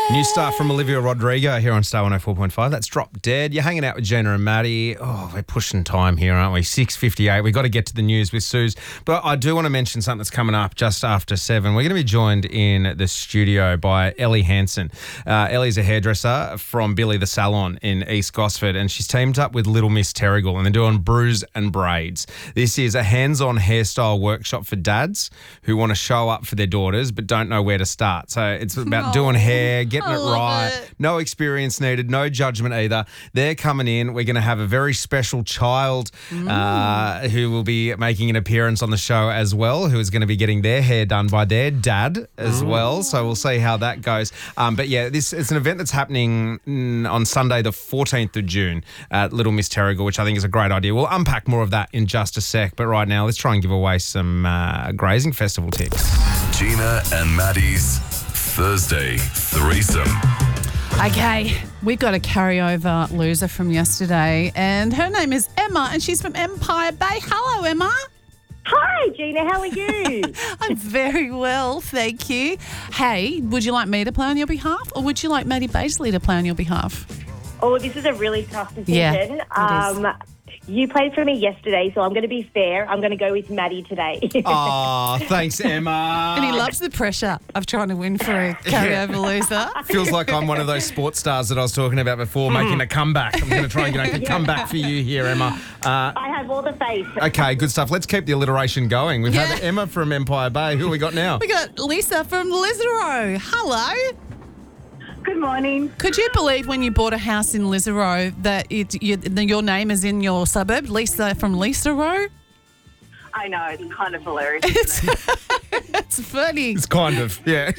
New stuff from Olivia Rodrigo here on Star 104.5. That's Drop Dead. You're hanging out with Jenna and Maddie. Oh, we're pushing time here, aren't we? 6:58. We've got to get to the news with Suze. But I do want to mention something that's coming up just after 7. We're going to be joined in the studio by Ellie Hansen. Ellie's a hairdresser from Billy the Salon in East Gosford, and she's teamed up with Little Miss Terrigal, and they're doing brews and braids. This is a hands-on hairstyle workshop for dads who want to show up for their daughters but don't know where to start. So it's about doing hair, getting it right. No experience needed, no judgment either. They're coming in. We're going to have a very special child who will be making an appearance on the show as well, who is going to be getting their hair done by their dad as well. So we'll see how that goes. But yeah, it's an event that's happening on Sunday, the 14th of June at Little Miss Terrigal, which I think is a great idea. We'll unpack more of that in just a sec. But right now, let's try and give away some grazing festival tickets. Gina and Maddie's Thursday threesome. Okay, we've got a carryover loser from yesterday, and her name is Emma, and she's from Empire Bay. Hello, Emma. Hi, Gina. How are you? I'm very well, thank you. Hey, would you like me to play on your behalf, or would you like Maddie Baisley to play on your behalf? Oh, this is a really tough decision. Yeah, it is. You played for me yesterday, so I'm going to be fair. I'm going to go with Maddie today. Oh, thanks, Emma. And he loves the pressure of trying to win for a carryover loser. Feels like I'm one of those sports stars that I was talking about before, making a comeback. I'm going to try and get a comeback for you here, Emma. I have all the faith. Okay, good stuff. Let's keep the alliteration going. We've had Emma from Empire Bay. Who have we got now? We got Lisa from Lisarow. Hello. Good morning. Could you believe when you bought a house in Lisarow that your name is in your suburb, Lisa from Lisarow? I know, it's kind of hilarious. It's funny. It's kind of, yeah.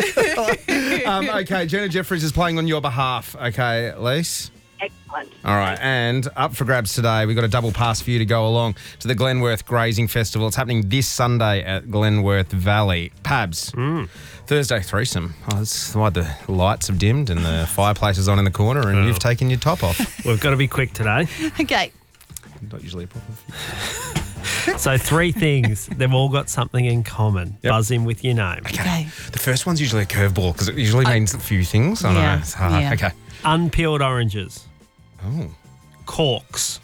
Okay, Jenna Jeffries is playing on your behalf. Okay, Lise? Excellent. All right, and up for grabs today, we've got a double pass for you to go along to the Glenworth Grazing Festival. It's happening this Sunday at Glenworth Valley. Pabs, Thursday threesome. Oh, that's why the lights have dimmed and the fireplace is on in the corner and you've taken your top off. We've got to be quick today. Okay. Not usually a problem. So 3 things. They've all got something in common. Yep. Buzz in with your name. Okay. The first one's usually a curveball because it usually means a few things. I know, it's hard. Yeah. Okay. Unpeeled oranges. Oh. Corks.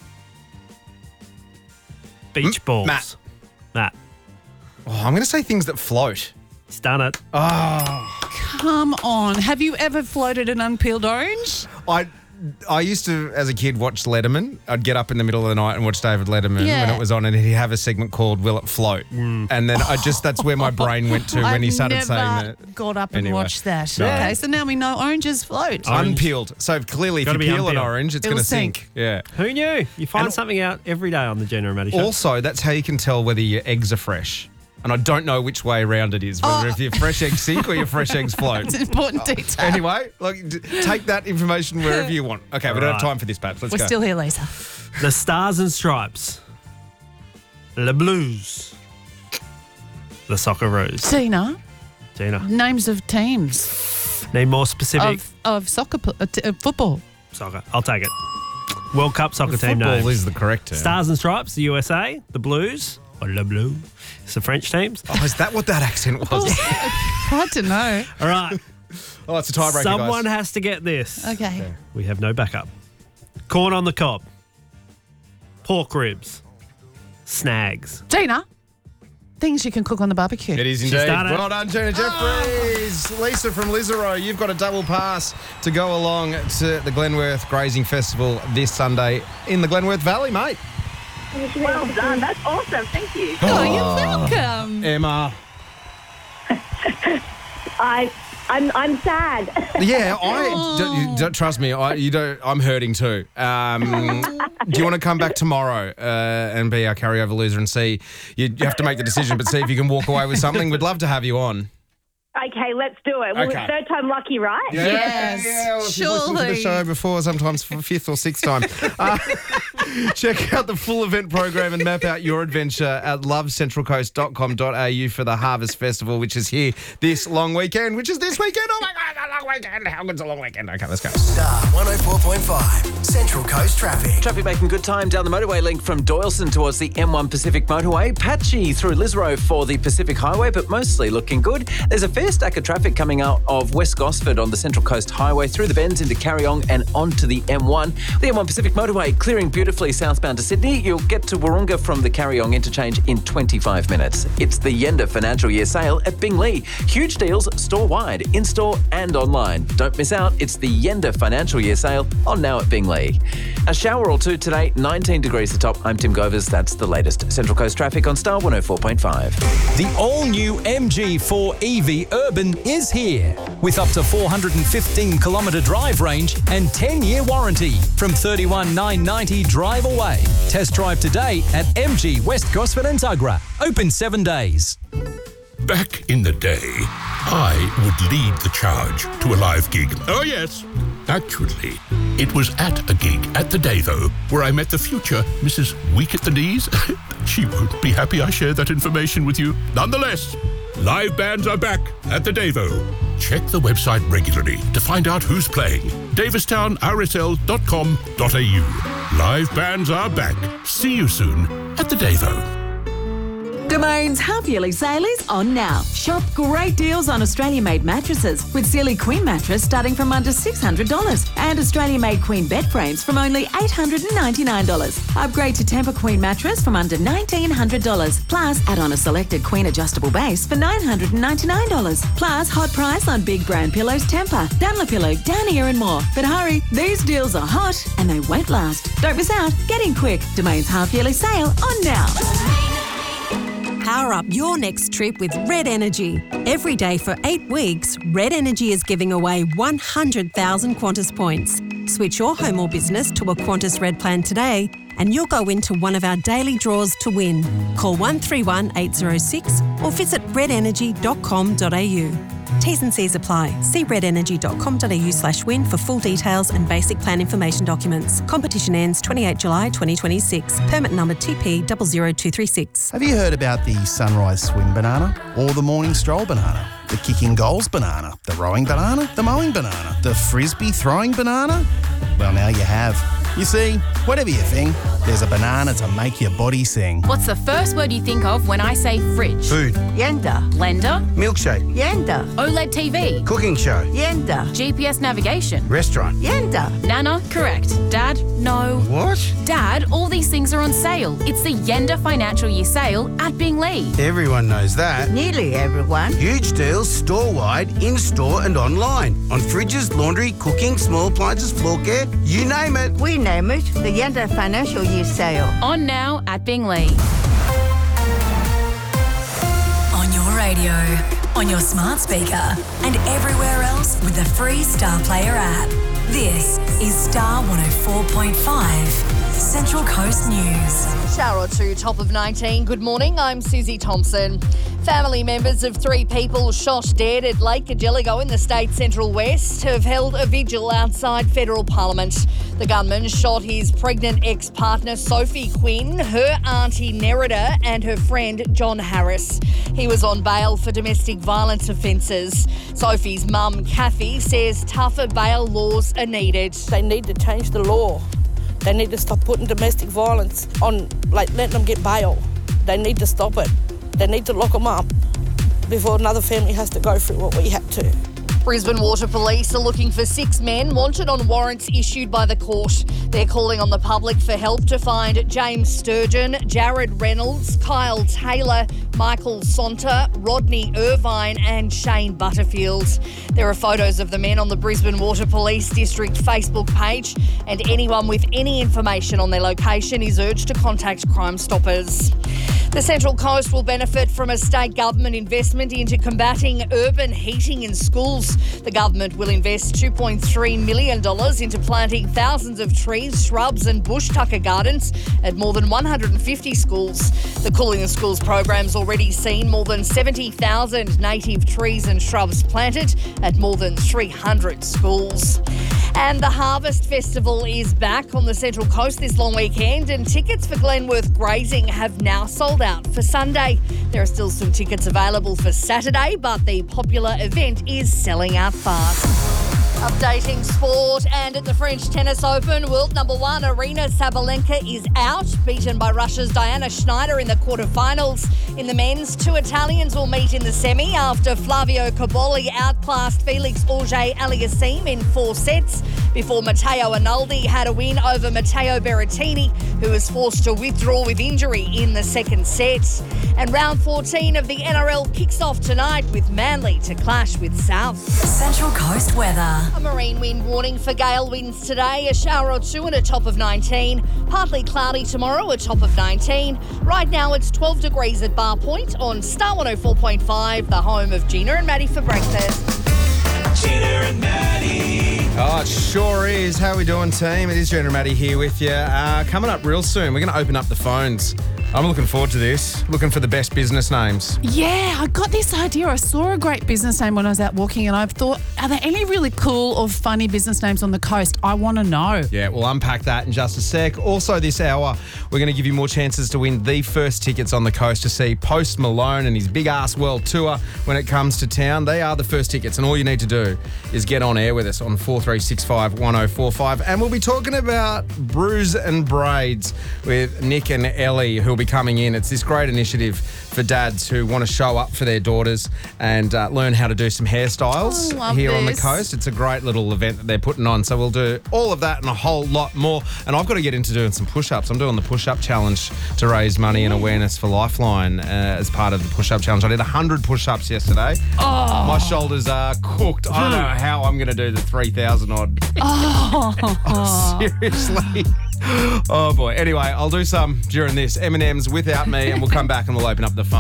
Beach balls. Matt. Oh, I'm going to say things that float. He's done it. Oh. Come on. Have you ever floated an unpeeled orange? I used to, as a kid, watch Letterman. I'd get up in the middle of the night and watch David Letterman when it was on, and he'd have a segment called Will It Float? And then that's where my brain went to when he started saying that. I've never got up and Anyway. watched that. No. Okay, so now we know oranges float. Unpeeled. So clearly, if you Gotta be peel an unpeeled. orange, it's It'll going to sink. Yeah. Who knew? You find And- something out every day on the Jenna and Maddie show. Also, that's how you can tell whether your eggs are fresh. And I don't know which way around it is, whether if your fresh eggs sink or your fresh eggs float. It's an important detail. Anyway, take that information wherever you want. Okay, we don't have Right. time for this, Pat. Let's We're go. still here, Lisa. The Stars and Stripes. Le Blues. The Socceroos. Tina, Gina. names of teams Need more specific of soccer, football. soccer. I'll take it. World Cup soccer team Football names. is the correct term. Stars and Stripes, the USA. The Blues, or Le Bleu. It's the French teams. Oh, is that what that accent was? Hard to know. All right. Oh, it's a tiebreaker, Someone guys. has to get this. Okay. We have no backup. Corn on the cob. Pork ribs. Snags. Tina, things you can cook on the barbecue. It is She's indeed. done it. Well done, Jenna Jeffries. Lisa from Lisarow, you've got a double pass to go along to the Glenworth Grazing Festival this Sunday in the Glenworth Valley, mate. Well done. That's awesome. Thank you. Oh, you're welcome. Emma. I'm sad. Yeah, don't trust me. I'm hurting too. Do you want to come back tomorrow and be our carryover loser and see? You have to make the decision, but see if you can walk away with something. We'd love to have you on. Okay, let's do it. Well, Okay. it's third time lucky, right? Yes, Well, if you've listened to the surely. show before, sometimes for 5th or 6th time. Check out the full event program and map out your adventure at lovecentralcoast.com.au for the Harvest Festival, which is here this long weekend, which is this weekend. Oh my God, a long weekend. How good's a long weekend? Okay, let's go. Star 104.5, Central Coast Traffic. Traffic making good time down the motorway link from Doyleson towards the M1 Pacific Motorway. Patchy through Lisrow for the Pacific Highway, but mostly looking good. There's a fair stack of traffic coming out of West Gosford on the Central Coast Highway through the bends into Carryong and onto the M1. The M1 Pacific Motorway clearing beautifully southbound to Sydney. You'll get to Wahroonga from the Carryong interchange in 25 minutes. It's the Yenda Financial Year Sale at Binglee. Huge deals store-wide, in-store and online. Don't miss out. It's the Yenda Financial Year Sale on now at Binglee. A shower or two today, 19 degrees the top. I'm Tim Govers. That's the latest. Central Coast traffic on Star 104.5. The all-new MG4 EV Urban is here with up to 415-kilometre drive range and 10-year warranty from $31,990 drive away. Test drive today at MG West Gosford and Tuggerah. Open 7 days. Back in the day, I would lead the charge to a live gig. Oh, yes. Actually, it was at a gig at the Davo where I met the future Mrs. Weak at the Knees. She won't be happy I share that information with you. Nonetheless, live bands are back at the Davo. Check the website regularly to find out who's playing. davistownrsl.com.au. Live bands are back. See you soon at the Davo. Domain's half-yearly sale is on now. Shop great deals on Australian-made mattresses with Sealy Queen mattress starting from under $600 and Australian-made Queen bed frames from only $899. Upgrade to Tempur Queen mattress from under $1,900. Plus, add on a selected Queen adjustable base for $999. Plus, hot price on big brand pillows Tempur, Dunlopillow, Downier and more. But hurry, these deals are hot and they won't last. Don't miss out. Get in quick. Domain's half-yearly sale on now. Power up your next trip with Red Energy. Every day for 8 weeks, Red Energy is giving away 100,000 Qantas points. Switch your home or business to a Qantas Red plan today and you'll go into one of our daily draws to win. Call 131 806 or visit redenergy.com.au. T's and C's apply. See redenergy.com.au/win for full details and basic plan information documents. Competition ends 28 July 2026. Permit number TP00236. Have you heard about the sunrise swim banana or the morning stroll banana? The kicking goals banana, the rowing banana, the mowing banana, the frisbee throwing banana? Well, now you have. You see, whatever you think, there's a banana to make your body sing. What's the first word you think of when I say fridge? Food. Yenda. Blender. Milkshake. Yenda. OLED TV. Cooking show. Yenda. GPS navigation. Restaurant. Yenda. Nana, correct. Dad, no. What? Dad, all these things are on sale. It's the Yenda Financial Year Sale at Binglee. Everyone knows that. Nearly everyone. Huge deals store-wide, in-store and online. On fridges, laundry, cooking, small appliances, floor care, you name it. We name it the Yenda Financial Year Sale. On now at Binglee. On your radio, on your smart speaker, and everywhere else with the free Star Player app. This is Star 104.5. Central Coast News. Shower or two, top of 19. Good morning, I'm Susie Thompson. Family members of 3 people shot dead at Lake Cargelligo in the state's Central West have held a vigil outside Federal Parliament. The gunman shot his pregnant ex-partner Sophie Quinn, her auntie Nerida and her friend John Harris. He was on bail for domestic violence offences. Sophie's mum, Kathy, says tougher bail laws are needed. They need to change the law. They need to stop putting domestic violence on, letting them get bail. They need to stop it. They need to lock them up before another family has to go through what we had to. Brisbane Water Police are looking for 6 men wanted on warrants issued by the court. They're calling on the public for help to find James Sturgeon, Jared Reynolds, Kyle Taylor, Michael Sonter, Rodney Irvine and Shane Butterfield. There are photos of the men on the Brisbane Water Police District Facebook page, and anyone with any information on their location is urged to contact Crime Stoppers. The Central Coast will benefit from a state government investment into combating urban heating in schools. The government will invest $2.3 million into planting thousands of trees, shrubs and bush tucker gardens at more than 150 schools. The Cooling in Schools program's already seen more than 70,000 native trees and shrubs planted at more than 300 schools. And the Harvest Festival is back on the Central Coast this long weekend, and tickets for Glenworth Grazing have now sold out for Sunday. There are still some tickets available for Saturday, but the popular event is selling out fast. Updating sport, and at the French Tennis Open, world number one Aryna Sabalenka is out, beaten by Russia's Diana Schneider in the quarterfinals. In the men's, two Italians will meet in the semi after Flavio Cobolli outclassed Felix Auger-Aliassime in 4 sets, before Matteo Arnaldi had a win over Matteo Berrettini, who was forced to withdraw with injury in the second set. And round 14 of the NRL kicks off tonight with Manly to clash with South. Central Coast weather. A marine wind warning for gale winds today, a shower or two and a top of 19. Partly cloudy tomorrow, a top of 19. Right now it's 12 degrees at Bar Point on Star 104.5, the home of Gina and Maddie for breakfast. Gina and Maddie. Oh, it sure is. How are we doing, team? It is Gina and Maddie here with you. Coming up real soon, we're going to open up the phones. I'm looking forward to this. Looking for the best business names. Yeah, I got this idea. I saw a great business name when I was out walking, and I thought, are there any really cool or funny business names on the coast? I want to know. Yeah, we'll unpack that in just a sec. Also this hour, we're going to give you more chances to win the first tickets on the coast to see Post Malone and his Big Ass World Tour when it comes to town. They are the first tickets, and all you need to do is get on air with us on 4365 1045. And we'll be talking about Brews and Braids with Nick and Ellie, who'll be coming in. It's this great initiative for dads who want to show up for their daughters and learn how to do some hairstyles here on the coast. It's a great little event that they're putting on. So we'll do all of that and a whole lot more. And I've got to get into doing some push-ups. I'm doing the push-up challenge to raise money and awareness for Lifeline as part of the push-up challenge. I did 100 push-ups yesterday. Oh. My shoulders are cooked. I don't know how I'm going to do the 3,000 odd. Oh. Seriously. Oh boy. Anyway, I'll do some during this. M&M's without me, and we'll come back and we'll open up the phone.